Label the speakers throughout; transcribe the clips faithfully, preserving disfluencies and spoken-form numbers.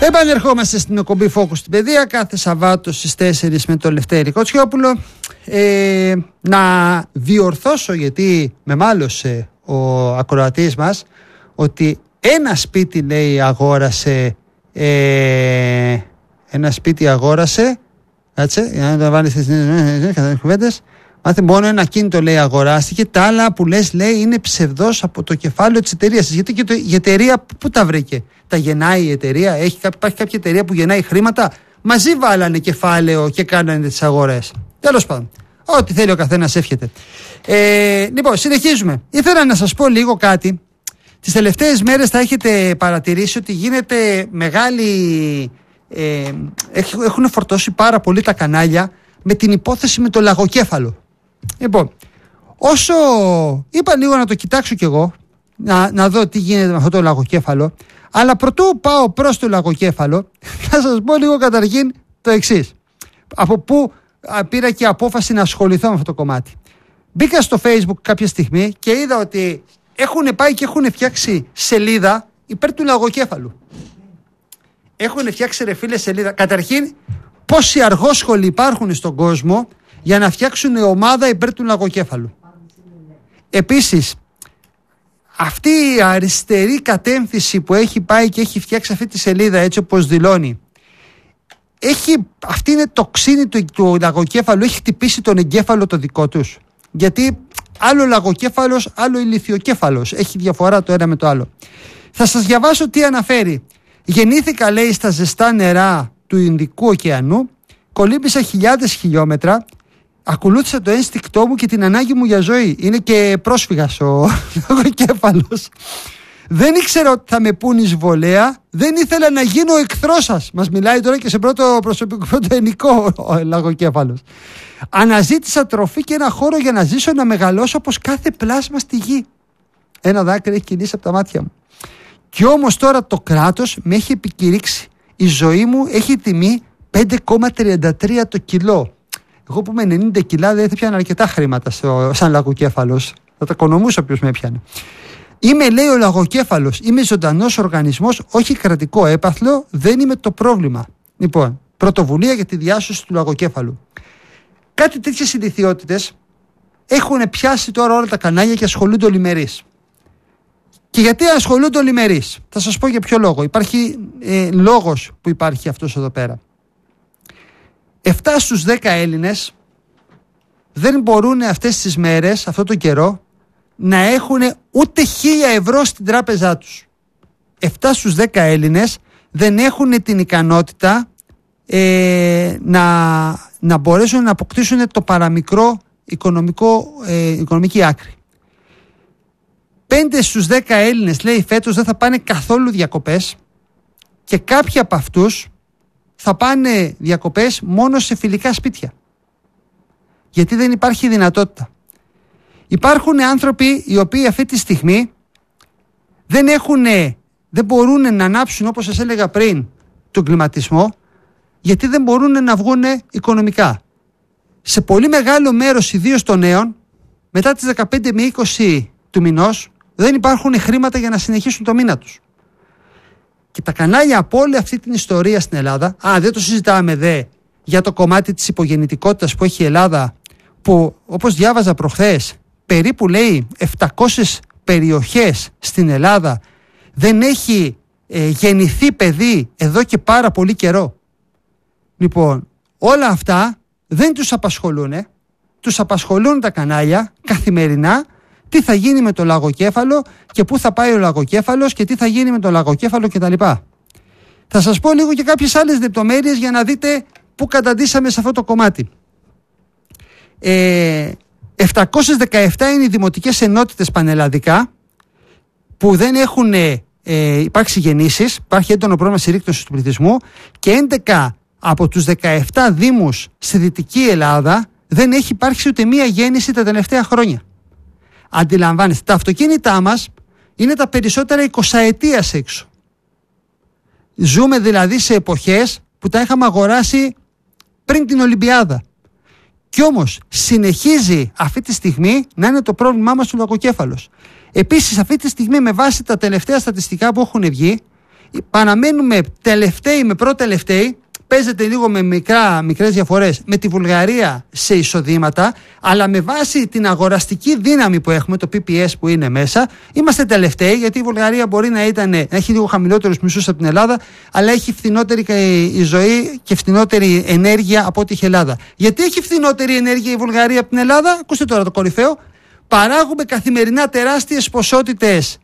Speaker 1: Επανερχόμαστε στην εκπομπή Focus στην Παιδεία κάθε Σαββάτο στις τέσσερις με τον Λευτέρη Κοτσιόπουλο. Ε, να διορθώσω, γιατί με μάλωσε ο ακροατής μας, ότι ένα σπίτι, λέει, αγόρασε ε, ένα σπίτι αγόρασε κάτσε, για να το βάλεις στις κουβέντες. Μάθε, μόνο ένα κίνητο, λέει, αγοράστηκε. Τα άλλα που λες, λέει, είναι ψευδός από το κεφάλαιο της εταιρείας. Γιατί και το, η εταιρεία πού τα βρήκε? Τα γεννάει η εταιρεία? Έχει, υπάρχει κάποια εταιρεία που γεννάει χρήματα? Μαζί βάλανε κεφάλαιο και κάνανε τις αγορές. Τέλος πάντων, ό,τι θέλει ο καθένας εύχεται. Ε, λοιπόν, συνεχίζουμε. Ήθελα να σας πω λίγο κάτι. Τις τελευταίες μέρες θα έχετε παρατηρήσει ότι γίνεται μεγάλη... Ε, έχουν φορτώσει πάρα πολύ τα κανάλια με την υπόθεση με το λαγοκέφαλο. Λοιπόν, όσο είπα λίγο να το κοιτάξω κι εγώ, να, να δω τι γίνεται με αυτό το λαγοκέφαλο, αλλά προτού πάω προς το λαγοκέφαλο, θα σας πω λίγο καταρχήν το εξής. Από πού πήρα και απόφαση να ασχοληθώ με αυτό το κομμάτι. Μπήκα στο Facebook κάποια στιγμή και είδα ότι έχουν πάει και έχουν φτιάξει σελίδα υπέρ του λαγοκέφαλου. Έχουν φτιάξει, ρε φίλε, σελίδα. Καταρχήν, πόσοι αργόσχολοι υπάρχουν στον κόσμο για να φτιάξουν ομάδα υπέρ του λαγοκέφαλου. Επίσης, αυτή η αριστερή κατεύθυνση που έχει πάει και έχει φτιάξει αυτή τη σελίδα, έτσι όπως δηλώνει, έχει, αυτή είναι το ξύνη του, του λαγοκέφαλου, έχει χτυπήσει τον εγκέφαλο το δικό τους. Γιατί άλλο λαγοκέφαλος, άλλο ηλιθιοκέφαλος. Έχει διαφορά το ένα με το άλλο. Θα σας διαβάσω τι αναφέρει. Γεννήθηκα, λέει, στα ζεστά νερά του Ινδικού ωκεανού, κολύμπησα χιλιάδες χιλιόμετρα, ακολούθησα το ένστικτό μου και την ανάγκη μου για ζωή. Είναι και πρόσφυγας ο λαγοκέφαλος. Δεν ήξερα ότι θα με πουν εισβολέα, δεν ήθελα να γίνω εχθρός σας. Μας μιλάει τώρα και σε πρώτο προσωπικό, πρώτο ενικό ο λαγοκέφαλος. Αναζήτησα τροφή και ένα χώρο για να ζήσω, να μεγαλώσω όπως κάθε πλάσμα στη γη. Ένα δάκρυ έχει κινήσει από τα μάτια μου. Και όμως τώρα το κράτος με έχει επικηρύξει. Η ζωή μου έχει τιμή πέντε κόμμα τριάντα τρία το κιλό. Εγώ που είμαι ενενήντα κιλά δεν θα πιάνω αρκετά χρήματα στο, σαν λαγοκέφαλος. Θα τα οικονομούσα όποιος με έπιανε. Είμαι, λέει, ο λαγοκέφαλος. Είμαι ζωντανός οργανισμός, όχι κρατικό έπαθλο. Δεν είμαι το πρόβλημα. Λοιπόν, πρωτοβουλία για τη διάσωση του λαγοκέφαλου. Κάτι τέτοιες ηλιθιότητες έχουν πιάσει τώρα όλα τα κανάλια και ασχολούνται ολημερείς. Και γιατί ασχολούνται ολημερείς? Θα σας πω για ποιο λόγο. Υπάρχει ε, λόγος που υπάρχει αυτός εδώ πέρα. εφτά στους δέκα Έλληνες δεν μπορούν αυτές τις μέρες, αυτό το καιρό, να έχουν ούτε χίλια ευρώ στην τράπεζά τους. εφτά στους δέκα Έλληνες δεν έχουν την ικανότητα ε, να, να μπορέσουν να αποκτήσουν το παραμικρό οικονομικό, ε, οικονομική άκρη. πέντε στους δέκα Έλληνες, λέει, φέτος δεν θα πάνε καθόλου διακοπές και κάποιοι από αυτούς θα πάνε διακοπές μόνο σε φιλικά σπίτια. Γιατί δεν υπάρχει δυνατότητα. Υπάρχουν άνθρωποι οι οποίοι αυτή τη στιγμή δεν έχουν, δεν μπορούν να ανάψουν, όπως σας έλεγα πριν, τον κλιματισμό, γιατί δεν μπορούν να βγουν οικονομικά. Σε πολύ μεγάλο μέρος, ιδίως των νέων, μετά τις δεκαπέντε με είκοσι του μηνός, δεν υπάρχουν χρήματα για να συνεχίσουν το μήνα τους. Και τα κανάλια από όλη αυτή την ιστορία στην Ελλάδα, α, δεν το συζητάμε δε για το κομμάτι της υπογεννητικότητας που έχει η Ελλάδα, που όπως διάβαζα προχθές, περίπου, λέει, επτακόσιες περιοχές στην Ελλάδα δεν έχει ε, γεννηθεί παιδί εδώ και πάρα πολύ καιρό. Λοιπόν, όλα αυτά δεν τους απασχολούν, ε. Τους απασχολούν τα κανάλια καθημερινά. Τι θα γίνει με το λαγοκέφαλο και πού θα πάει ο λαγοκέφαλος και τι θα γίνει με το λαγοκέφαλο κτλ. Θα σας πω λίγο και κάποιες άλλες λεπτομέρειες για να δείτε πού καταντήσαμε σε αυτό το κομμάτι. Ε, επτακόσιες δεκαεπτά είναι οι δημοτικές ενότητες πανελλαδικά που δεν έχουν ε, υπάρξει γεννήσεις, υπάρχει έντονο πρόβλημα συρρίκνωσης του πληθυσμού, και έντεκα από τους δεκαεπτά δήμους στη Δυτική Ελλάδα δεν έχει υπάρξει ούτε μία γέννηση τα τελευταία χρόνια. Αντιλαμβάνεστε, τα αυτοκίνητά μας είναι τα περισσότερα εικοσαετίας έξω. Ζούμε δηλαδή σε εποχές που τα είχαμε αγοράσει πριν την Ολυμπιάδα. Κι όμως συνεχίζει αυτή τη στιγμή να είναι το πρόβλημά μας ο λαγοκέφαλος. Επίσης, αυτή τη στιγμή, με βάση τα τελευταία στατιστικά που έχουν βγει, Παραμένουμε τελευταίοι με προτελευταίοι. Παίζεται λίγο με μικρά, μικρές διαφορές με τη Βουλγαρία σε εισοδήματα, αλλά με βάση την αγοραστική δύναμη που έχουμε, το πι πι ες που είναι μέσα, είμαστε τελευταίοι, γιατί η Βουλγαρία μπορεί να, ήταν, να έχει λίγο χαμηλότερους μισθούς από την Ελλάδα, αλλά έχει φθηνότερη η ζωή και φθηνότερη ενέργεια από ό,τι έχει η Ελλάδα. Γιατί έχει φθηνότερη ενέργεια η Βουλγαρία από την Ελλάδα? Ακούστε τώρα το κορυφαίο. Παράγουμε καθημερινά τεράστιες ποσότητες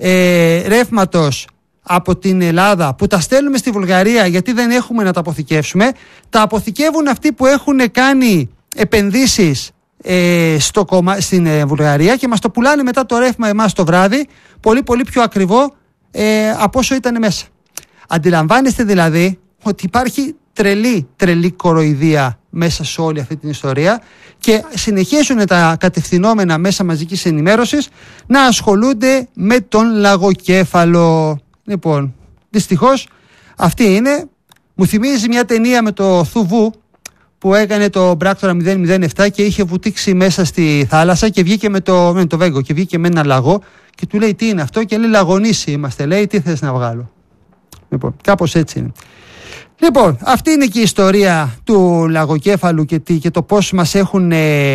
Speaker 1: ε, ρεύματος από την Ελλάδα που τα στέλνουμε στη Βουλγαρία γιατί δεν έχουμε να τα αποθηκεύσουμε. Τα αποθηκεύουν αυτοί που έχουν κάνει επενδύσεις ε, στο κομμα... στην ε, Βουλγαρία και μας το πουλάνε μετά το ρεύμα εμάς το βράδυ πολύ πολύ πιο ακριβό ε, από όσο ήταν μέσα. Αντιλαμβάνεστε δηλαδή ότι υπάρχει τρελή τρελή κοροϊδία μέσα σε όλη αυτή την ιστορία και συνεχίζουν τα κατευθυνόμενα μέσα μαζικής ενημέρωσης να ασχολούνται με τον λαγοκέφαλο. Λοιπόν, δυστυχώς αυτή είναι. Μου θυμίζει μια ταινία με το Θουβού που έκανε το πράκτορα μηδέν μηδέν επτά και είχε βουτήξει μέσα στη θάλασσα και βγήκε με το, με το Βέγκο και βγήκε με ένα λαγό και του λέει τι είναι αυτό και λέει λαγονίσι είμαστε, λέει τι θες να βγάλω. Λοιπόν, κάπως έτσι είναι. Λοιπόν, αυτή είναι και η ιστορία του λαγοκέφαλου και, και το πώς μας έχουν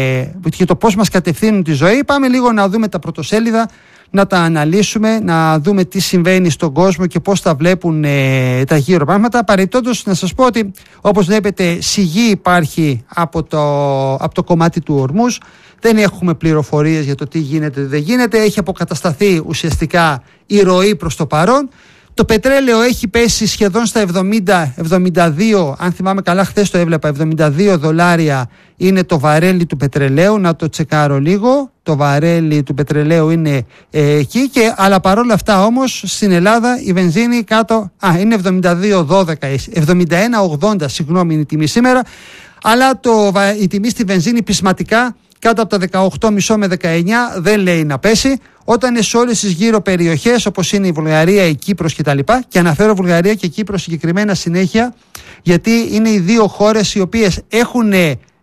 Speaker 1: και το πώς μας κατευθύνουν τη ζωή. Πάμε λίγο να δούμε τα πρωτοσέλιδα, να τα αναλύσουμε, να δούμε τι συμβαίνει στον κόσμο και πώς τα βλέπουν ε, τα γύρω πράγματα. Παρεπτόντως να σας πω ότι όπως βλέπετε σιγή υπάρχει από το, από το κομμάτι του Ορμούζ. Δεν έχουμε πληροφορίες για το τι γίνεται, δεν γίνεται. Έχει αποκατασταθεί ουσιαστικά η ροή προς το παρόν. Το πετρέλαιο έχει πέσει σχεδόν στα εβδομήντα εβδομήντα δύο, αν θυμάμαι καλά χθες το έβλεπα, εβδομήντα δύο δολάρια είναι το βαρέλι του πετρελαίου, να το τσεκάρω λίγο, το βαρέλι του πετρελαίου είναι ε, εκεί, και, αλλά παρόλα αυτά όμως στην Ελλάδα η βενζίνη κάτω, α είναι εβδομήντα δύο δώδεκα, εβδομήντα ένα ογδόντα συγγνώμη είναι η τιμή σήμερα, αλλά το, η τιμή στη βενζίνη πεισματικά κάτω από τα δεκαοκτώ κόμμα πέντε με δεκαεννιά δεν λέει να πέσει, όταν είναι σε όλες τις γύρω περιοχές όπως είναι η Βουλγαρία, η Κύπρος κτλ. Και αναφέρω Βουλγαρία και Κύπρο συγκεκριμένα συνέχεια, γιατί είναι οι δύο χώρες οι οποίες έχουν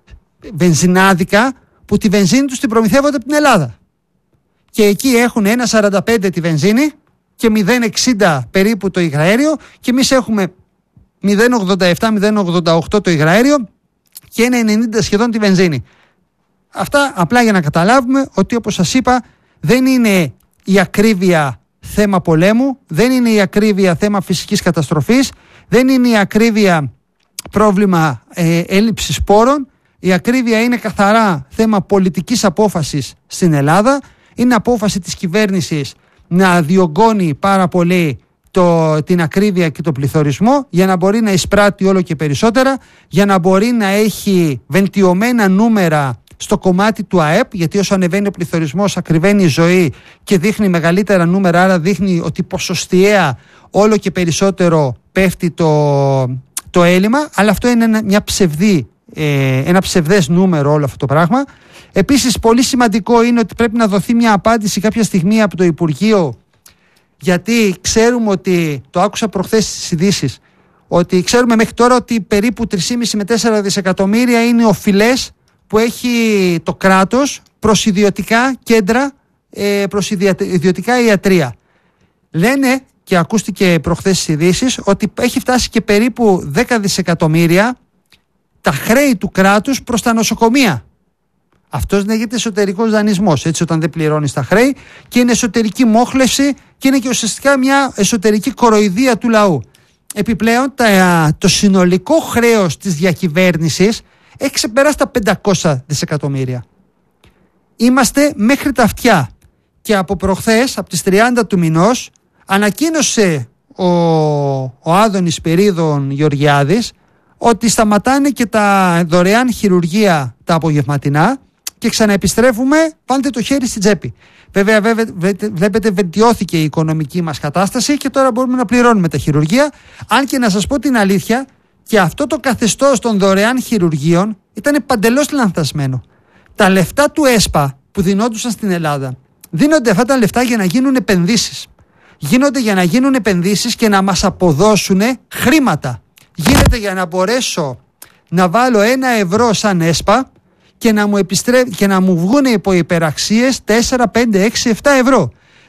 Speaker 1: βενζινάδικα που τη βενζίνη τους την προμηθεύονται από την Ελλάδα. Και εκεί έχουν ένα κόμμα σαράντα πέντε τη βενζίνη και μηδέν κόμμα εξήντα περίπου το υγραέριο, και εμείς έχουμε μηδέν κόμμα ογδόντα επτά μηδέν κόμμα ογδόντα οκτώ το υγραέριο και ένα κόμμα ενενήντα σχεδόν τη βενζίνη. Αυτά απλά για να καταλάβουμε ότι, όπως σας είπα, δεν είναι η ακρίβεια θέμα πολέμου, δεν είναι η ακρίβεια θέμα φυσικής καταστροφής, δεν είναι η ακρίβεια πρόβλημα ε, έλλειψης πόρων. Η ακρίβεια είναι καθαρά θέμα πολιτικής απόφασης στην Ελλάδα. Είναι απόφαση της κυβέρνησης να διωγγώνει πάρα πολύ το, την ακρίβεια και τον πληθωρισμό για να μπορεί να εισπράττει όλο και περισσότερα, για να μπορεί να έχει βελτιωμένα νούμερα στο κομμάτι του ΑΕΠ, γιατί όσο ανεβαίνει ο πληθωρισμός ακριβένει η ζωή και δείχνει μεγαλύτερα νούμερα, άρα δείχνει ότι ποσοστιαία όλο και περισσότερο πέφτει το, το έλλειμμα, αλλά αυτό είναι ένα, μια ψευδή, ε, ένα ψευδές νούμερο όλο αυτό το πράγμα. Επίσης πολύ σημαντικό είναι ότι πρέπει να δοθεί μια απάντηση κάποια στιγμή από το Υπουργείο, γιατί ξέρουμε ότι, το άκουσα προχθές στις ειδήσεις, ότι ξέρουμε μέχρι τώρα ότι περίπου τρία κόμμα πέντε με τέσσερα δισεκατομμύρια είναι οφειλές που έχει το κράτος προς ιδιωτικά κέντρα, προς ιδιωτικά ιατρεία. Λένε, και ακούστηκε προχθές στις ειδήσεις, ότι έχει φτάσει και περίπου δέκα δισεκατομμύρια τα χρέη του κράτους προς τα νοσοκομεία. Αυτός λέγεται εσωτερικός δανεισμός, έτσι, όταν δεν πληρώνεις τα χρέη, και είναι εσωτερική μόχλευση και είναι και ουσιαστικά μια εσωτερική κοροϊδία του λαού. Επιπλέον τα, το συνολικό χρέος της διακυβέρνησης έχει ξεπεράσει τα πεντακόσια δισεκατομμύρια. Είμαστε μέχρι τα αυτιά, και από προχθές, από τις τριάντα του μηνός, ανακοίνωσε ο, ο Άδωνης Περίδων Γεωργιάδης ότι σταματάνε και τα δωρεάν χειρουργεία τα απογευματινά και ξαναεπιστρέφουμε, βάλτε το χέρι στην τσέπη. Βέβαια, βέβαια βλέπετε, βελτιώθηκε η οικονομική μας κατάσταση και τώρα μπορούμε να πληρώνουμε τα χειρουργεία, αν και να σας πω την αλήθεια, και αυτό το καθεστώς των δωρεάν χειρουργείων ήταν παντελώς λανθασμένο. Τα λεφτά του ΕΣΠΑ που δινόντουσαν στην Ελλάδα, δίνονται αυτά τα λεφτά για να γίνουν επενδύσεις. Γίνονται για να γίνουν επενδύσεις και να μας αποδώσουν χρήματα. Γίνεται για να μπορέσω να βάλω ένα ευρώ σαν ΕΣΠΑ και να μου, επιστρέ... και να μου βγουν υπό υπεραξίες τέσσερα, πέντε, έξι, επτά ευρώ.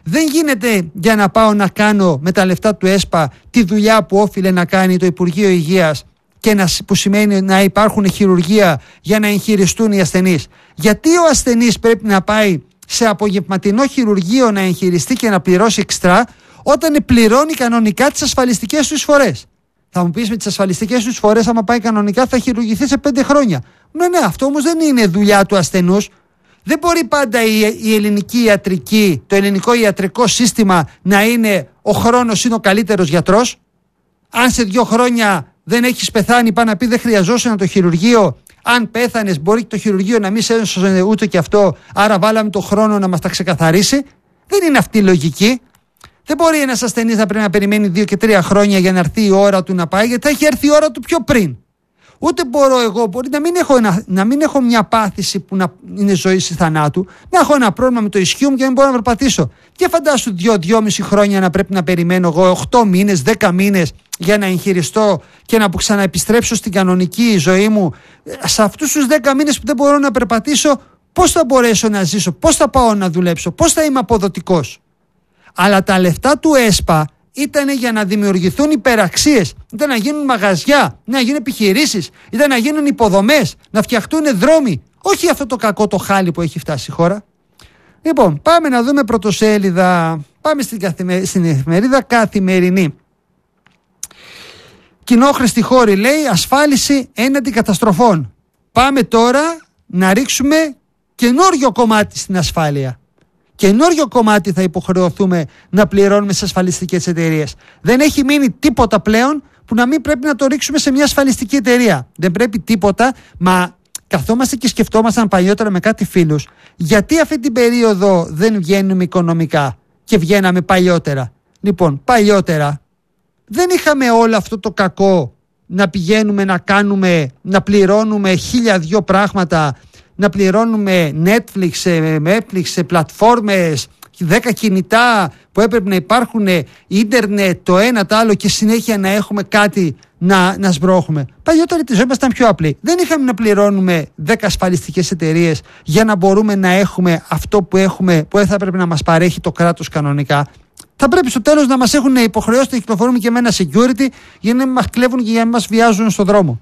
Speaker 1: Δεν γίνεται για να πάω να κάνω με τα λεφτά του ΕΣΠΑ τη δουλειά που όφιλε να κάνει το Υπουργείο Υγείας και να, που σημαίνει να υπάρχουν χειρουργεία για να εγχειριστούν οι ασθενείς. Γιατί ο ασθενής πρέπει να πάει σε απογευματινό χειρουργείο να εγχειριστεί και να πληρώσει εξτρά όταν πληρώνει κανονικά τις ασφαλιστικές του εισφορές? Θα μου πεις, με τις ασφαλιστικές του εισφορές, άμα πάει κανονικά, θα χειρουργηθεί σε πέντε χρόνια. Ναι, ναι, αυτό όμως δεν είναι δουλειά του ασθενούς. Δεν μπορεί πάντα η, η ελληνική ιατρική, το ελληνικό ιατρικό σύστημα να είναι ο χρόνος είναι ο καλύτερος γιατρός. Αν σε δύο χρόνια δεν έχεις πεθάνει, πάει να πει δεν χρειαζόσαι το χειρουργείο. Αν πέθανες, μπορεί το χειρουργείο να μην σε έσωσε ούτε και αυτό. Άρα βάλαμε το χρόνο να μας τα ξεκαθαρίσει. Δεν είναι αυτή η λογική. Δεν μπορεί ένας ασθενής να πρέπει να περιμένει δύο και τρία χρόνια για να έρθει η ώρα του να πάει, γιατί θα έχει έρθει η ώρα του πιο πριν. Ούτε μπορώ εγώ, μπορεί να μην έχω, ένα, να μην έχω μια πάθηση που να είναι ζωή ή θανάτου, να έχω ένα πρόβλημα με το ισχύο μου και να μην μπορώ να περπατήσω. Και φαντάσου δύο-δυόμιση χρόνια να πρέπει να περιμένω εγώ οκτώ μήνες, δέκα μήνες για να εγχειριστώ και να ξαναεπιστρέψω στην κανονική ζωή μου. Σε αυτούς τους δέκα μήνες που δεν μπορώ να περπατήσω, πώς θα μπορέσω να ζήσω, πώς θα πάω να δουλέψω, πώς θα είμαι αποδοτικός? Αλλά τα λεφτά του ΕΣΠΑ ήταν για να δημιουργηθούν υπεραξίες, ήταν να γίνουν μαγαζιά, να γίνουν επιχειρήσεις, ήταν να γίνουν υποδομές, να φτιαχτούν δρόμοι. Όχι αυτό το κακό το χάλι που έχει φτάσει η χώρα. Λοιπόν, πάμε να δούμε πρωτοσέλιδα. Πάμε στην, καθημε... στην εφημερίδα Καθημερινή. Κοινόχρηστη χώρη, λέει, ασφάλιση έναντι καταστροφών. Πάμε τώρα να ρίξουμε καινούριο κομμάτι στην ασφάλεια. Καινούριο κομμάτι θα υποχρεωθούμε να πληρώνουμε στις ασφαλιστικές εταιρείες. Δεν έχει μείνει τίποτα πλέον που να μην πρέπει να το ρίξουμε σε μια ασφαλιστική εταιρεία. Δεν πρέπει τίποτα, μα καθόμαστε και σκεφτόμασταν παλιότερα με κάτι φίλους. Γιατί αυτή την περίοδο δεν βγαίνουμε οικονομικά και βγαίναμε παλιότερα? Λοιπόν, παλιότερα δεν είχαμε όλο αυτό το κακό να πηγαίνουμε να κάνουμε, να πληρώνουμε χίλια δυο πράγματα, να πληρώνουμε Netflix, Netflix, πλατφόρμες, δέκα κινητά που έπρεπε να υπάρχουν, ίντερνετ, το ένα το άλλο και συνέχεια να έχουμε κάτι να, να σμπρώχουμε. Παλιότερα τη ζωή μας ήταν πιο απλή. Δεν είχαμε να πληρώνουμε δέκα ασφαλιστικές εταιρείες για να μπορούμε να έχουμε αυτό που έχουμε, που θα έπρεπε να μας παρέχει το κράτος κανονικά. Θα πρέπει στο τέλος να μας έχουν υποχρεώσει να κυκλοφορούμε και με ένα security για να μην μας κλέβουν και για να μην μας βιάζουν στον δρόμο.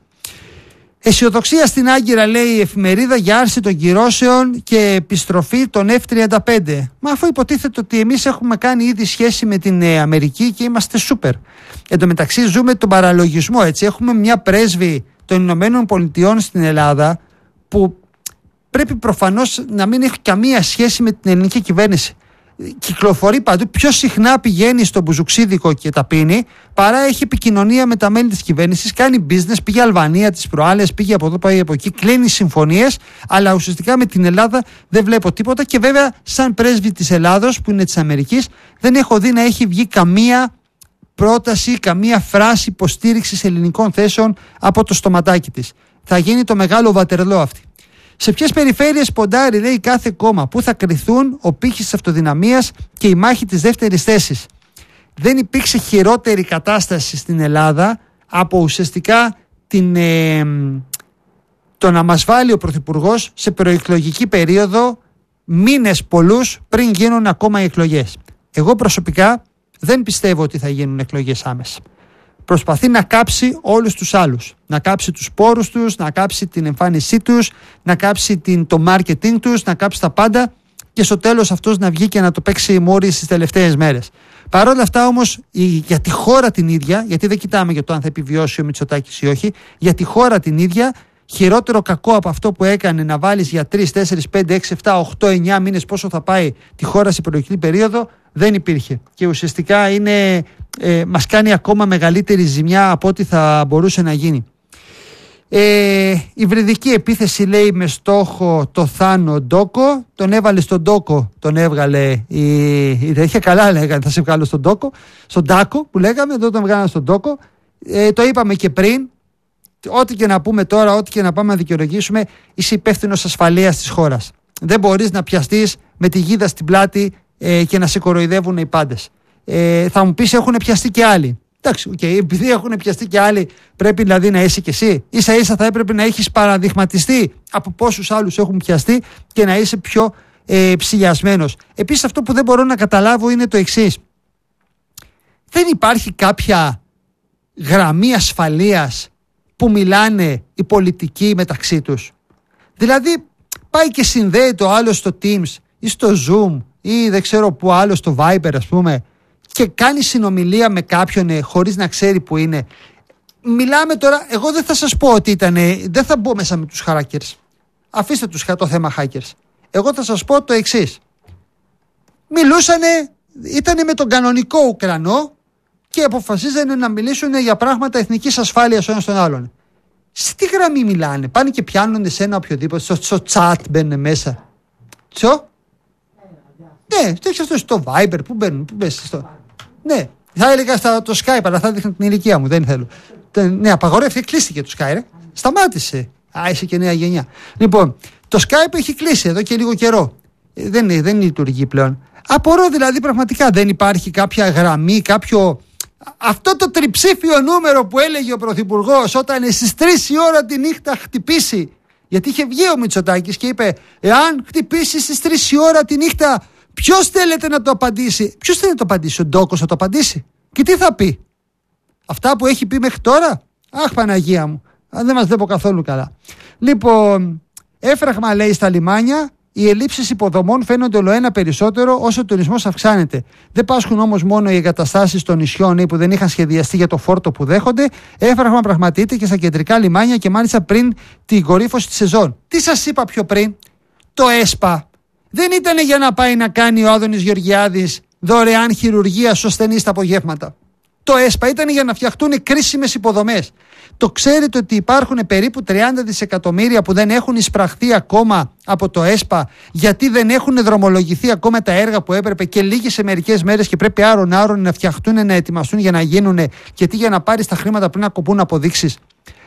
Speaker 1: Αισιοδοξία στην Άγκυρα, λέει η εφημερίδα, για άρση των κυρώσεων και επιστροφή των εφ τριάντα πέντε. Μα αφού υποτίθεται ότι εμείς έχουμε κάνει ήδη σχέση με την ε, Αμερική και είμαστε σούπερ. Εν τω μεταξύ ζούμε τον παραλογισμό, έτσι. Έχουμε μια πρέσβη των Ηνωμένων Πολιτειών στην Ελλάδα που πρέπει προφανώς να μην έχει καμία σχέση με την ελληνική κυβέρνηση. Κυκλοφορεί παντού, πιο συχνά πηγαίνει στο Μπουζουξίδικο και τα πίνει παρά έχει επικοινωνία με τα μέλη της κυβέρνησης. Κάνει business, πήγε Αλβανία τις προάλλες, πήγε από εδώ, πάει από εκεί, κλείνει συμφωνίες, αλλά ουσιαστικά με την Ελλάδα δεν βλέπω τίποτα. Και βέβαια, σαν πρέσβη της Ελλάδος, που είναι της Αμερικής, δεν έχω δει να έχει βγει καμία πρόταση, καμία φράση υποστήριξης ελληνικών θέσεων από το στοματάκι της. Θα γίνει το μεγάλο Βατερλό αυτή. Σε ποιες περιφέρειες ποντάρει, λέει, κάθε κόμμα, που θα κριθούν ο πύχης της αυτοδυναμίας και η μάχη της δεύτερης θέσης? Δεν υπήρξε χειρότερη κατάσταση στην Ελλάδα από ουσιαστικά την, ε, το να μας βάλει ο Πρωθυπουργός σε προεκλογική περίοδο μήνες πολλούς πριν γίνουν ακόμα οι εκλογές. Εγώ προσωπικά δεν πιστεύω ότι θα γίνουν εκλογές άμεσα. Προσπαθεί να κάψει όλους τους άλλους. Να κάψει τους πόρους τους, να κάψει την εμφάνισή τους, να κάψει την, το marketing τους, να κάψει τα πάντα και στο τέλος αυτός να βγει και να το παίξει μόρι στις τελευταίες μέρες. Παρ' όλα αυτά όμως η, για τη χώρα την ίδια, γιατί δεν κοιτάμε για το αν θα επιβιώσει ο Μητσοτάκης ή όχι, για τη χώρα την ίδια, χειρότερο κακό από αυτό που έκανε να βάλεις για τρία, τέσσερα, πέντε, έξι, επτά, οκτώ, εννιά μήνες πόσο θα πάει τη χώρα σε προεκλογική περίοδο, δεν υπήρχε. Και ουσιαστικά είναι, ε, μας κάνει ακόμα μεγαλύτερη ζημιά από ό,τι θα μπορούσε να γίνει. Ε, υβριδική επίθεση, λέει, με στόχο το Θάνο Ντόκο. Τον έβαλε στον Ντόκο, τον έβγαλε η, η είχε καλά λέγανε, θα σε βγάλω στον Ντόκο, στον Τάκο που λέγαμε, εδώ τον βγάλανε στον Ντόκο. Ε, το είπαμε και πριν. Ό,τι και να πούμε τώρα, ό,τι και να πάμε να δικαιολογήσουμε, είσαι υπεύθυνος ασφαλείας της χώρας. Δεν μπορείς να πιαστείς με τη γίδα στην πλάτη ε, και να σε κοροϊδεύουν οι πάντες. Ε, θα μου πεις, έχουν πιαστεί και άλλοι. Εντάξει, okay, επειδή έχουν πιαστεί και άλλοι, πρέπει δηλαδή να είσαι κι εσύ. Ίσα ίσα θα έπρεπε να έχεις παραδειγματιστεί από πόσους άλλους έχουν πιαστεί και να είσαι πιο ε, ψηλιασμένος. Επίσης, αυτό που δεν μπορώ να καταλάβω είναι το εξής. Δεν υπάρχει κάποια γραμμή ασφαλείας που μιλάνε οι πολιτικοί μεταξύ τους? Δηλαδή, πάει και συνδέει το άλλο στο Teams ή στο Zoom ή δεν ξέρω που άλλο, στο Viber ας πούμε, και κάνει συνομιλία με κάποιον ε, χωρίς να ξέρει που είναι. Μιλάμε τώρα, εγώ δεν θα σας πω ότι ήταν, δεν θα μπω μέσα με τους hackers. Αφήστε τους το θέμα hackers. Εγώ θα σας πω το εξής. Μιλούσανε, ήτανε με τον κανονικό Ουκρανό και αποφασίζανε να μιλήσουν για πράγματα εθνικής ασφάλειας ο ένας τον άλλον. Σε τι γραμμή μιλάνε? Πάνε και πιάνουν σε ένα οποιοδήποτε, στο, στο chat μπαίνουν μέσα. Τσο? Ναι, στο, στο Viber, πού μπαίνουν, πού μπαίνουν στο... Ναι, θα έλεγα στο το Skype, αλλά θα δείχνει την ηλικία μου, δεν θέλω. Ναι, απαγορεύτηκε, κλείστηκε το Skype, ρε. Σταμάτησε. Α, είσαι και νέα γενιά. Λοιπόν, το Skype έχει κλείσει εδώ και λίγο καιρό. Ε, δεν, δεν λειτουργεί πλέον. Απορώ δηλαδή πραγματικά, δεν υπάρχει κάποια γραμμή, κάποιο... Αυτό το τριψήφιο νούμερο που έλεγε ο Πρωθυπουργός όταν στις τρεις η ώρα τη νύχτα χτυπήσει, γιατί είχε βγει ο Μητσοτάκης και είπε, εάν χτυπήσει στις τρεις η ώρα τη νύχτα, ποιος θέλετε να το απαντήσει? Ποιος θέλει να το απαντήσει? Ο Ντόκος θα το απαντήσει? Και τι θα πει? Αυτά που έχει πει μέχρι τώρα? Αχ, Παναγία μου, δεν μας βλέπω καθόλου καλά. Λοιπόν, έφραγμα λέει στα λιμάνια. Οι ελλείψεις υποδομών φαίνονται ολοένα περισσότερο όσο ο τουρισμός αυξάνεται. Δεν πάσχουν όμως μόνο οι εγκαταστάσεις των νησιών που δεν είχαν σχεδιαστεί για το φόρτο που δέχονται. Έφραγμα πραγματείται και στα κεντρικά λιμάνια και μάλιστα πριν την κορύφωση της σεζόν. Τι σας είπα πιο πριν? Το ΕΣΠΑ δεν ήταν για να πάει να κάνει ο Άδωνης Γεωργιάδης δωρεάν χειρουργία στους ασθενείς τα απογεύματα. Το ΕΣΠΑ ήταν για να φτιαχτούν κρίσιμες υποδομές. Το ξέρετε ότι υπάρχουν περίπου τριάντα δισεκατομμύρια που δεν έχουν εισπραχθεί ακόμα από το ΕΣΠΑ, γιατί δεν έχουν δρομολογηθεί ακόμα τα έργα που έπρεπε και λίγοι σε μερικές μέρες και πρέπει άρον άρον να φτιαχτούν, να ετοιμαστούν για να γίνουν, γιατί για να πάρεις τα χρήματα πριν να κοπούν αποδείξεις.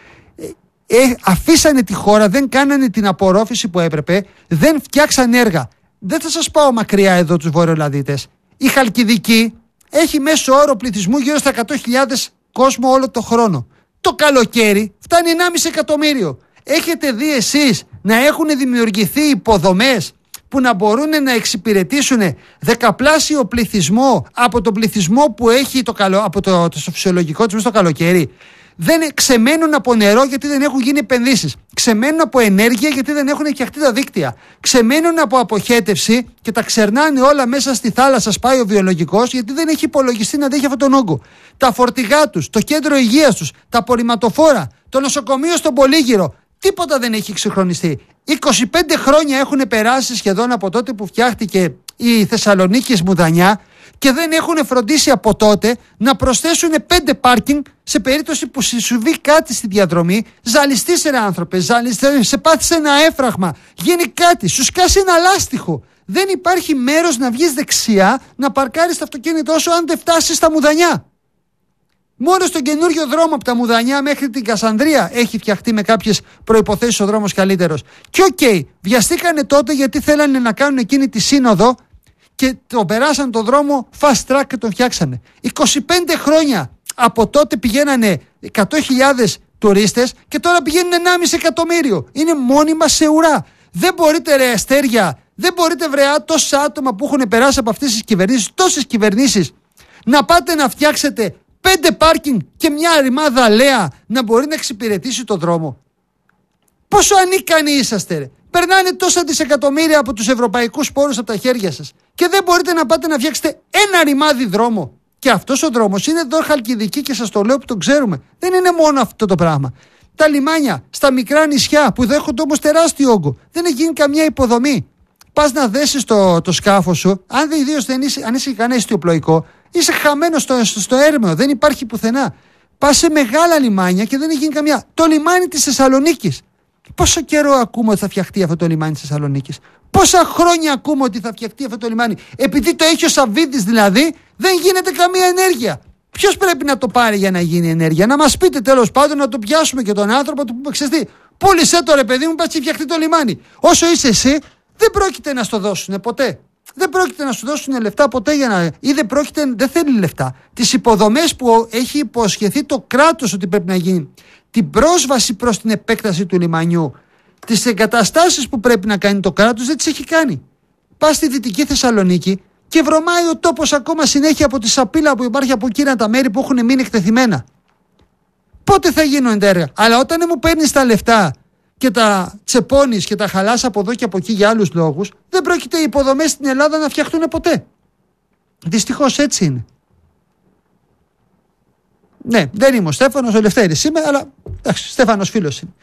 Speaker 1: Ε, αφήσανε τη χώρα, δεν κάνανε την απορρόφηση που έπρεπε, δεν φτιάξαν έργα. Δεν θα σας πάω μακριά εδώ τους Βορειοελλαδίτες. Η Χαλκιδική έχει μέσο όρο πληθυσμού γύρω στα εκατό χιλιάδες κόσμο όλο το χρόνο. Το καλοκαίρι φτάνει ενάμιση εκατομμύριο. Έχετε δει εσείς να έχουν δημιουργηθεί υποδομές που να μπορούν να εξυπηρετήσουν δεκαπλάσιο πληθυσμό από τον πληθυσμό που έχει το, καλο... από το... το φυσιολογικό τους στο καλοκαίρι? Δεν ξεμένουν από νερό γιατί δεν έχουν γίνει επενδύσεις. Ξεμένουν από ενέργεια γιατί δεν έχουν φτιαχτεί τα δίκτυα. Ξεμένουν από αποχέτευση και τα ξερνάνε όλα μέσα στη θάλασσα, σπάει ο βιολογικός, γιατί δεν έχει υπολογιστεί να αντέχει αυτόν τον όγκο. Τα φορτηγά τους, το κέντρο υγείας τους, τα απορριμματοφόρα, το νοσοκομείο στον Πολύγυρο, τίποτα δεν έχει εξυγχρονιστεί. είκοσι πέντε χρόνια έχουν περάσει σχεδόν από τότε που φτιάχτηκε η Θεσσαλονίκη Μουδανιά και δεν έχουν φροντίσει από τότε να προσθέσουν πέντε πάρκινγκ σε περίπτωση που συμβεί κάτι στη διαδρομή. Ζαλιστείς ρε άνθρωπε, ζαλιστείς, σε πάθησε ένα έφραγμα, γίνει κάτι, σου σκάσει ένα λάστιχο. Δεν υπάρχει μέρος να βγεις δεξιά να παρκάρεις το αυτοκίνητό σου αν δεν φτάσεις στα Μουδανιά. Μόνο στον καινούριο δρόμο από τα Μουδανιά μέχρι την Κασανδρία έχει φτιαχτεί με κάποιες προϋποθέσεις ο δρόμος καλύτερος. Και οκ, okay, βιαστήκανε τότε γιατί θέλανε να κάνουν εκείνη τη σύνοδο και το περάσαν τον δρόμο fast track και τον φτιάξανε. είκοσι πέντε χρόνια από τότε πηγαίνανε εκατό χιλιάδες τουρίστες και τώρα πηγαίνουν ενάμιση εκατομμύριο. Είναι μόνιμα σε ουρά. Δεν μπορείτε ρε αστέρια, δεν μπορείτε βρεά τόσα άτομα που έχουν περάσει από αυτές τις κυβερνήσεις, τόσες κυβερνήσεις, να πάτε να φτιάξετε πέντε πάρκινγκ και μια ρημάδα αλέα να μπορεί να εξυπηρετήσει το δρόμο. Πόσο ανίκανοι είσαστε ρε? Περνάνε τόσα δισεκατομμύρια από τους ευρωπαϊκούς πόρους από τα χέρια σας και δεν μπορείτε να πάτε να φτιάξετε ένα ρημάδι δρόμο. Και αυτός ο δρόμος είναι εδώ Χαλκιδική και σας το λέω που το ξέρουμε. Δεν είναι μόνο αυτό το πράγμα. Τα λιμάνια στα μικρά νησιά που δέχονται όμως τεράστιο όγκο, δεν έχει γίνει καμιά υποδομή. Πας να δέσεις το, το σκάφος σου, αν ιδίως δεν είσαι, αν είσαι κανένα ιστιοπλοϊκό, είσαι χαμένος στο, στο, στο έρμεο, δεν υπάρχει πουθενά. Πας σε μεγάλα λιμάνια και δεν έχει γίνει καμιά. Το λιμάνι της Θεσσαλονίκης. Πόσο καιρό ακούμε ότι θα φτιαχτεί αυτό το λιμάνι της Θεσσαλονίκης? Πόσα χρόνια ακούμε ότι θα φτιαχτεί αυτό το λιμάνι? Επειδή το έχει ο Σαββίδης δηλαδή, δεν γίνεται καμία ενέργεια. Ποιος πρέπει να το πάρει για να γίνει ενέργεια? Να μας πείτε τέλος πάντων, να το πιάσουμε και τον άνθρωπο του που ξέρεις τι. Πούλησέ το ρε παιδί μου, πας και φτιαχτεί το λιμάνι. Όσο είσαι εσύ, δεν πρόκειται να στο δώσουν ποτέ. Δεν πρόκειται να σου δώσουν λεφτά ποτέ για να. Ή δεν πρόκειται, δεν θέλει λεφτά. Τις υποδομές που έχει υποσχεθεί το κράτος ότι πρέπει να γίνει, την πρόσβαση προς την επέκταση του λιμανιού, τις εγκαταστάσεις που πρέπει να κάνει το κράτος, δεν τις έχει κάνει. πας στη Δυτική Θεσσαλονίκη και βρωμάει ο τόπος ακόμα συνέχεια από τη σαπίλα που υπάρχει από εκείνα τα μέρη που έχουν μείνει εκτεθειμένα. Πότε θα γίνουν τα έργα? Αλλά όταν μου παίρνεις τα λεφτά και τα τσεπώνεις και τα χαλάς από εδώ και από εκεί για άλλους λόγους, δεν πρόκειται οι υποδομές στην Ελλάδα να φτιαχτούν ποτέ. Δυστυχώς έτσι είναι. Ναι, δεν είμαι ο Στέφανος, ο Λευτέρης είμαι, αλλά εντάξει, Στέφανος φίλος είναι.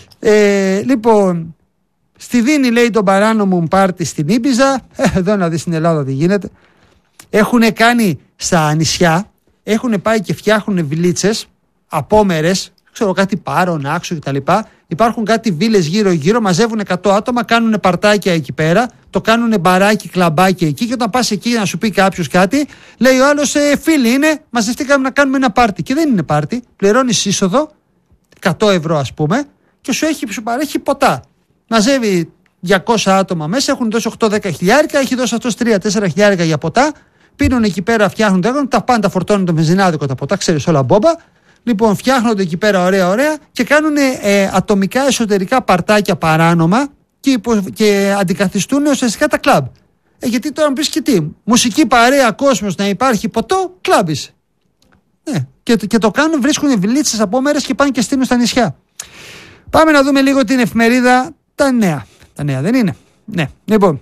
Speaker 1: Ε, λοιπόν, στη Δίνη λέει τον παράνομο πάρτι στην Ήμπιζα, ε, εδώ να δεις στην Ελλάδα τι γίνεται. Έχουν κάνει στα νησιά, έχουν πάει και φτιάχνουν βιλίτσες απόμερες, ξέρω κάτι Πάρον, Άξο κτλ. Υπάρχουν κάτι βίλες γύρω-γύρω, μαζεύουν εκατό άτομα, κάνουν παρτάκια εκεί πέρα, το κάνουν μπαράκι, κλαμπάκι εκεί. Και όταν πας εκεί να σου πει κάποιος κάτι, λέει ο άλλος: ε, φίλοι είναι, μαζευτήκαμε να κάνουμε ένα πάρτι. Και δεν είναι πάρτι. Πληρώνεις είσοδο, εκατό ευρώ ας πούμε, και σου, έχει, σου παρέχει ποτά. Μαζεύει διακόσια άτομα μέσα, έχουν δώσει οκτώ δέκα χιλιάρικα, έχει δώσει αυτός τρία τέσσερα χιλιάρικα για ποτά. Πίνουν εκεί πέρα, φτιάχνουν τα, τα πάντα, φορτώνουν το βενζινάδικο τα ποτά, ξέρεις όλα μπόμπα. Λοιπόν, φτιάχνονται εκεί πέρα ωραία ωραία και κάνουν ε, ατομικά εσωτερικά παρτάκια παράνομα και, υπο, και αντικαθιστούν ουσιαστικά τα κλαμπ. Ε, γιατί τώρα μου πεις και τι, μουσική παρέα, κόσμος να υπάρχει, ποτό, κλαμπ είσαι. Ε, και, και το κάνουν, βρίσκουν βιλίτσες από μέρες και πάνε και στείλουν στα νησιά. Πάμε να δούμε λίγο την εφημερίδα Τα Νέα. Τα Νέα δεν είναι? Ναι. Λοιπόν,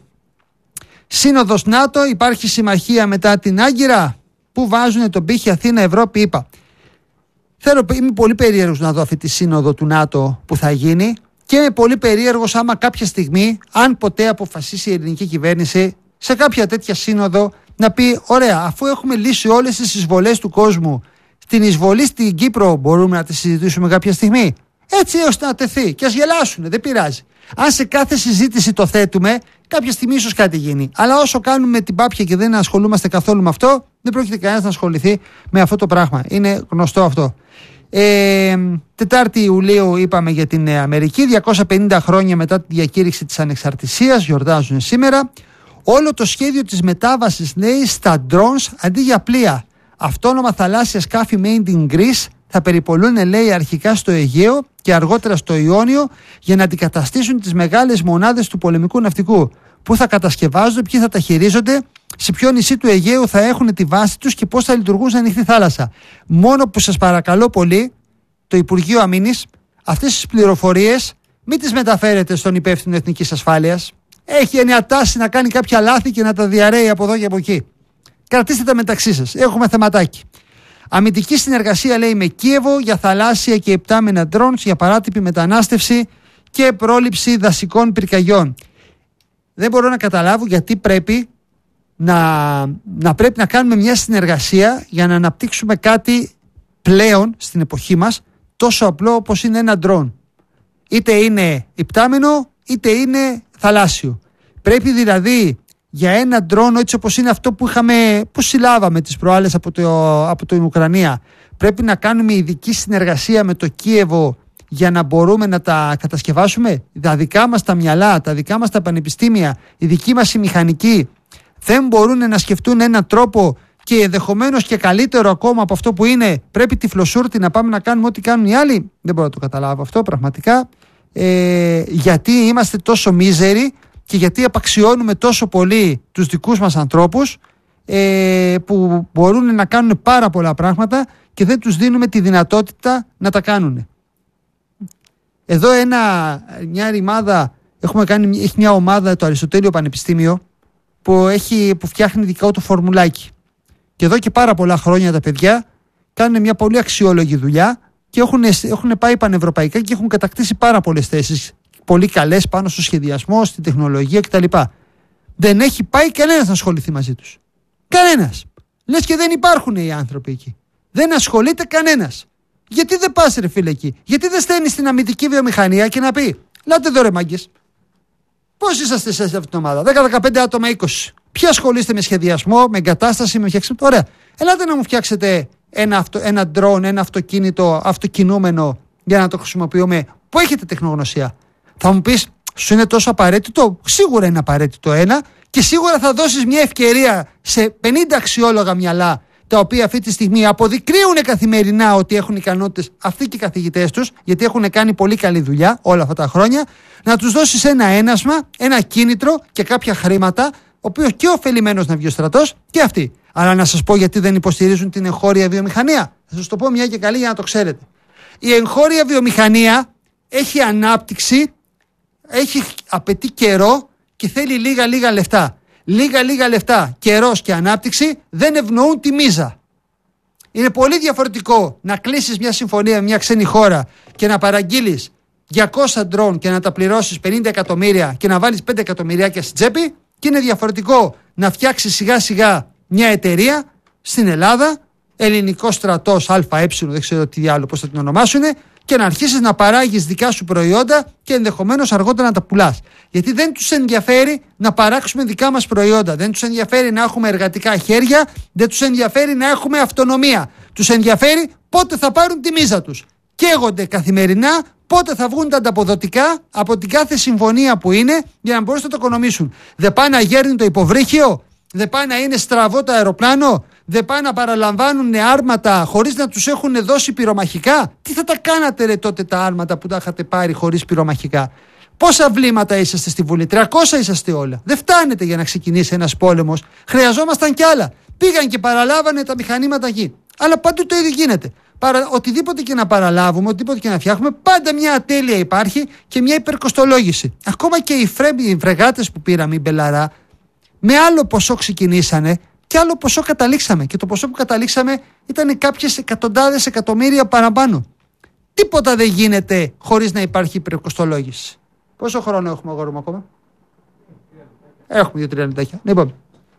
Speaker 1: Σύνοδος ΝΑΤΟ, υπάρχει συμμαχία μετά την Άγκυρα. Πού βάζουν τον πύχη Αθήνα, Ευρώπη, είπα. Θέλω, είμαι πολύ περίεργος να δω αυτή τη σύνοδο του ΝΑΤΟ που θα γίνει και είμαι πολύ περίεργος άμα κάποια στιγμή, αν ποτέ αποφασίσει η ελληνική κυβέρνηση σε κάποια τέτοια σύνοδο να πει: ωραία, αφού έχουμε λύσει όλες τις εισβολές του κόσμου, την εισβολή στην Κύπρο μπορούμε να τη συζητήσουμε κάποια στιγμή. Έτσι ώστε να τεθεί. Και ας γελάσουν, δεν πειράζει. Αν σε κάθε συζήτηση το θέτουμε, κάποια στιγμή ίσως κάτι γίνει. Αλλά όσο κάνουμε την πάπια και δεν ασχολούμαστε καθόλου με αυτό, δεν πρόκειται κανένας να ασχοληθεί με αυτό το πράγμα. Είναι γνωστό αυτό. Ε, Τετάρτη Ιουλίου είπαμε για την Αμερική, διακόσια πενήντα χρόνια μετά τη διακήρυξη της ανεξαρτησίας, γιορτάζουν σήμερα. Όλο το σχέδιο της μετάβασης, λέει, στα drones αντί για πλοία. Αυτόνομα θαλάσσια σκάφη made in Greece θα περιπολούν, λέει, αρχικά στο Αιγαίο και αργότερα στο Ιόνιο για να αντικαταστήσουν τις μεγάλες μονάδες του πολεμικού ναυτικού. Πού θα κατασκευάζονται, ποιοι θα τα χειρίζονται, σε ποιο νησί του Αιγαίου θα έχουν τη βάση τους και πώς θα λειτουργούν σε ανοιχτή θάλασσα. Μόνο που σας παρακαλώ πολύ, το Υπουργείο Αμήνης, αυτές τις πληροφορίες μην τις μεταφέρετε στον υπεύθυνο εθνικής ασφάλειας. Έχει μια τάση να κάνει κάποια λάθη και να τα διαρρέει από εδώ και από εκεί. Κρατήστε τα μεταξύ σας. Έχουμε θεματάκι. Αμυντική συνεργασία, λέει, με Κίεβο για θαλάσσια και υπτάμενα drones για παράτυπη μετανάστευση και πρόληψη δασικών πυρκαγιών. Δεν μπορώ να καταλάβω γιατί πρέπει να, να πρέπει να κάνουμε μια συνεργασία για να αναπτύξουμε κάτι πλέον στην εποχή μας τόσο απλό όπως είναι ένα drone. Είτε είναι υπτάμενο είτε είναι θαλάσσιο. Πρέπει δηλαδή για ένα drone, έτσι όπως είναι αυτό που, είχαμε, που συλλάβαμε τις προάλλες από, το, από την Ουκρανία, πρέπει να κάνουμε ειδική συνεργασία με το Κίεβο για να μπορούμε να τα κατασκευάσουμε. Τα δικά μας τα μυαλά, τα δικά μας τα πανεπιστήμια, οι δικοί μας οι μηχανικοί δεν μπορούν να σκεφτούν έναν τρόπο και ενδεχομένως και καλύτερο ακόμα από αυτό που είναι, πρέπει τυφλοσούρτη να πάμε να κάνουμε ό,τι κάνουν οι άλλοι. Δεν μπορώ να το καταλάβω αυτό πραγματικά. Ε, γιατί είμαστε τόσο μίζεροι και γιατί απαξιώνουμε τόσο πολύ τους δικούς μας ανθρώπους ε, που μπορούν να κάνουν πάρα πολλά πράγματα και δεν τους δίνουμε τη δυνατότητα να τα κάνουν. Εδώ ένα, μια ρημάδα, έχουμε κάνει, έχει μια ομάδα, το Αριστοτέλειο Πανεπιστήμιο, που, έχει, που φτιάχνει δικό του φορμουλάκι. Και εδώ και πάρα πολλά χρόνια τα παιδιά κάνουν μια πολύ αξιόλογη δουλειά και έχουν, έχουν πάει πανευρωπαϊκά και έχουν κατακτήσει πάρα πολλές θέσεις, πολύ καλές πάνω στο σχεδιασμό, στην τεχνολογία κτλ. Δεν έχει πάει κανένας να ασχοληθεί μαζί τους. Κανένας. Λες και δεν υπάρχουν οι άνθρωποι εκεί. Δεν ασχολείται κανένας. Γιατί δεν πας, ρε φίλε, εκεί? Γιατί δεν στέλνεις στην αμυντική βιομηχανία και να πει: λάτε εδώ, ρε μάγκες, πώς είσαστε σε αυτή την ομάδα? δέκα δεκαπέντε άτομα, είκοσι. Ποιοι ασχολείστε με σχεδιασμό, με εγκατάσταση, με φτιάξιμο? Ωραία. Ελάτε να μου φτιάξετε ένα, αυτο, ένα drone, ένα αυτοκίνητο, αυτοκινούμενο για να το χρησιμοποιούμε. Πού έχετε τεχνογνωσία? Θα μου πεις, σου είναι τόσο απαραίτητο? Σίγουρα είναι απαραίτητο ένα, και σίγουρα θα δώσεις μια ευκαιρία σε πενήντα αξιόλογα μυαλά τα οποία αυτή τη στιγμή αποδεικνύουν καθημερινά ότι έχουν ικανότητες αυτοί και οι καθηγητές τους, γιατί έχουν κάνει πολύ καλή δουλειά όλα αυτά τα χρόνια, να τους δώσεις ένα ένασμα, ένα κίνητρο και κάποια χρήματα, ο οποίος και ωφελημένος να βγει ο στρατός και αυτοί. Αλλά να σας πω γιατί δεν υποστηρίζουν την εγχώρια βιομηχανία. Θα σας το πω μια και καλή για να το ξέρετε. Η εγχώρια βιομηχανία έχει ανάπτυξη, έχει, απαιτεί καιρό και θέλει λίγα λίγα λεφτά. Λίγα λίγα λεφτά, καιρός και ανάπτυξη δεν ευνοούν τη μίζα. Είναι πολύ διαφορετικό να κλείσεις μια συμφωνία με μια ξένη χώρα και να παραγγείλεις διακόσια ντρόν και να τα πληρώσεις πενήντα εκατομμύρια και να βάλεις πέντε εκατομμυριάκια στην τσέπη, και είναι διαφορετικό να φτιάξεις σιγά σιγά μια εταιρεία στην Ελλάδα, ελληνικό στρατός ΑΕ, δεν ξέρω τι άλλο πώς θα την ονομάσουν, και να αρχίσεις να παράγεις δικά σου προϊόντα και ενδεχομένως αργότερα να τα πουλάς. Γιατί δεν τους ενδιαφέρει να παράξουμε δικά μας προϊόντα, δεν τους ενδιαφέρει να έχουμε εργατικά χέρια, δεν τους ενδιαφέρει να έχουμε αυτονομία. Τους ενδιαφέρει πότε θα πάρουν τη μίζα τους. Καίγονται καθημερινά πότε θα βγουν τα ανταποδοτικά από την κάθε συμφωνία που είναι για να μπορέσουν να το οικονομήσουν. Δεν πάει να γέρνει το υποβρύχιο, δεν πάει να είναι στραβό το αεροπλάνο, δεν πάει να παραλαμβάνουν άρματα χωρίς να τους έχουν δώσει πυρομαχικά. Τι θα τα κάνατε ρε τότε τα άρματα που τα είχατε πάρει χωρίς πυρομαχικά? Πόσα βλήματα είσαστε στη Βουλή? τριακόσια είσαστε όλα. Δεν φτάνετε για να ξεκινήσει ένας πόλεμος. Χρειαζόμασταν κι άλλα. Πήγαν και παραλάβανε τα μηχανήματα εκεί. Αλλά παντού το ίδιο γίνεται. Παρα... Οτιδήποτε και να παραλάβουμε, οτιδήποτε και να φτιάχνουμε, πάντα μια ατέλεια υπάρχει και μια υπερκοστολόγηση. Ακόμα και οι, φρέ... οι φρεγάτες που πήραμε, η Μπελαρά, με άλλο ποσό ξεκινήσανε και άλλο ποσό καταλήξαμε. Και το ποσό που καταλήξαμε ήταν κάποιες εκατοντάδες εκατομμύρια παραπάνω. Τίποτα δεν γίνεται χωρίς να υπάρχει υπερκοστολόγηση. Πόσο χρόνο έχουμε, αγόρι μου, ακόμα? Έχουμε δύο-τρία λεπτάκια. Λοιπόν.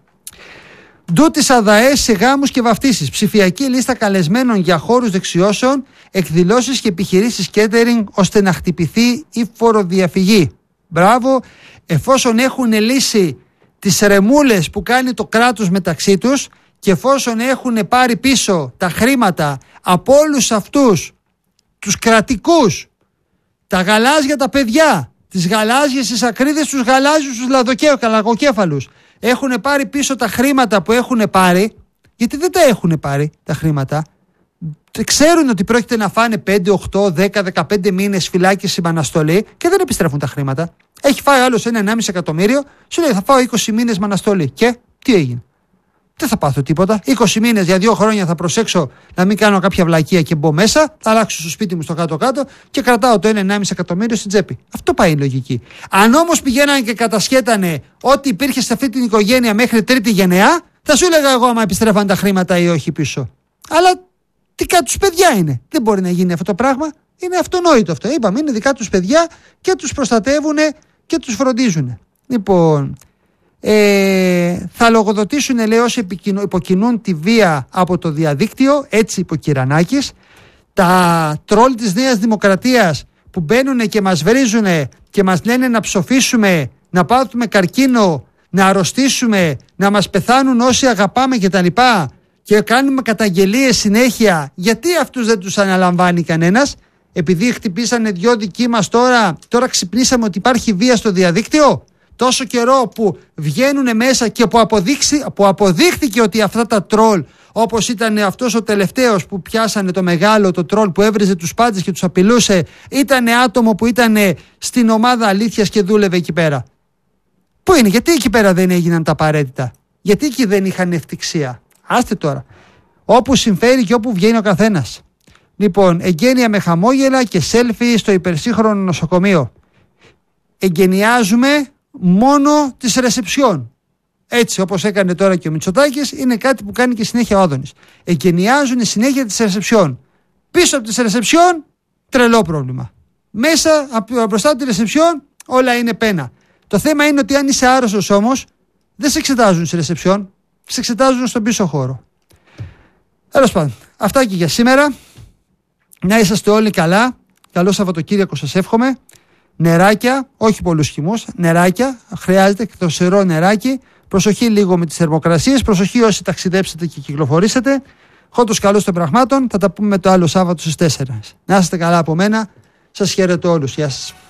Speaker 1: Ντούτης ΑΔΑΕ σε γάμους και βαφτίσεις. Ψηφιακή λίστα καλεσμένων για χώρους δεξιώσεων, εκδηλώσεις και επιχειρήσεις catering ώστε να χτυπηθεί η φοροδιαφυγή. Μπράβο, εφόσον έχουν λύσει τις ρεμούλες που κάνει το κράτος μεταξύ τους και εφόσον έχουν πάρει πίσω τα χρήματα από όλους αυτούς τους κρατικούς, τα γαλάζια τα παιδιά, τις γαλάζιες τις ακρίδες, τους γαλάζιους τους λαδοκέφαλους, έχουν πάρει πίσω τα χρήματα που έχουν πάρει, γιατί δεν τα έχουν πάρει τα χρήματα, ξέρουν ότι πρόκειται να φάνε πέντε, οκτώ, δέκα, δεκαπέντε μήνες φυλάκιση με αναστολή και δεν επιστρέφουν τα χρήματα. Έχει φάει άλλος ένα ενάμιση εκατομμύριο, σου λέει θα φάω είκοσι μήνες με αναστολή. Και τι έγινε? Δεν θα πάθω τίποτα. είκοσι μήνες για δύο χρόνια θα προσέξω να μην κάνω κάποια βλακεία και μπω μέσα, θα αλλάξω στο σπίτι μου στο κάτω-κάτω και κρατάω το ένα ενάμιση εκατομμύριο στην τσέπη. Αυτό πάει η λογική. Αν όμως πηγαίνανε και κατασχέτανε ό,τι υπήρχε σε αυτή την οικογένεια μέχρι τρίτη γενεά, θα σου έλεγα εγώ άμα επιστρέφαν τα χρήματα ή όχι πίσω. Αλλά δικά τους παιδιά είναι. Δεν μπορεί να γίνει αυτό το πράγμα. Είναι αυτονόητο αυτό. Είπαμε, είναι δικά τους παιδιά και τους προστατεύουν και τους φροντίζουν. Λοιπόν. Ε, θα λογοδοτήσουν, λέει, όσοι υποκινούν τη βία από το διαδίκτυο, έτσι είπε ο Κυρανάκης. Τα τρόλ της Νέας Δημοκρατίας που μπαίνουν και μας βρίζουν και μας λένε να ψοφήσουμε, να πάθουμε καρκίνο, να αρρωστήσουμε, να μας πεθάνουν όσοι αγαπάμε κτλ. Και κάνουμε καταγγελίες συνέχεια. Γιατί αυτούς δεν τους αναλαμβάνει κανένας? Επειδή χτυπήσανε δυο δικοί μας τώρα, τώρα ξυπνήσαμε ότι υπάρχει βία στο διαδίκτυο? Τόσο καιρό που βγαίνουν μέσα και που, αποδείξει, που αποδείχθηκε ότι αυτά τα τρόλ, όπως ήταν αυτός ο τελευταίος που πιάσανε το μεγάλο, το τρόλ που έβριζε τους πάντες και τους απειλούσε, ήταν άτομο που ήταν στην ομάδα αλήθειας και δούλευε εκεί πέρα. Πού είναι, γιατί εκεί πέρα δεν έγιναν τα απαραίτητα? Γιατί εκεί δεν είχαν ευτυχία? Άστε τώρα. Όπου συμφέρει και όπου βγαίνει ο καθένας. Λοιπόν, εγγένεια με χαμόγελα και σέλφι στο υπερσύγχρονο νοσοκομείο. Εγγενιάζουμε μόνο της ρεσεψιόν. Έτσι όπως έκανε τώρα και ο Μητσοτάκης, είναι κάτι που κάνει και συνέχεια ο Άδωνης. Εγγενιάζουν συνέχεια της ρεσεψιόν. Πίσω από τις ρεσεψιόν, τρελό πρόβλημα. Μέσα, μπροστά από τη ρεσεψιόν, όλα είναι πένα. Το θέμα είναι ότι αν είσαι άρρωστος όμως, δεν σε εξετάζουν στη ρεσεψιόν, σε εξετάζουν στον πίσω χώρο. Τέλος πάντων, αυτά και για σήμερα. Να είσαστε όλοι καλά. Καλό Σαββατοκύριακο σας εύχομαι. Νεράκια, όχι πολλούς χυμούς, νεράκια, χρειάζεται και το σερό νεράκι. Προσοχή λίγο με τις θερμοκρασίες, προσοχή όσοι ταξιδέψετε και κυκλοφορήσετε. Χόντος καλώς των πραγμάτων, θα τα πούμε το άλλο Σάββατο στις τέσσερις. Να είστε καλά από μένα, σας χαιρετώ όλους, γεια σας.